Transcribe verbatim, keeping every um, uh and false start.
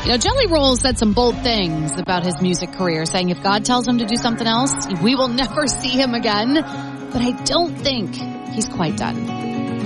You know, Jelly Roll said some bold things about his music career, saying if God tells him to do something else, we will never see him again. But I don't think he's quite done.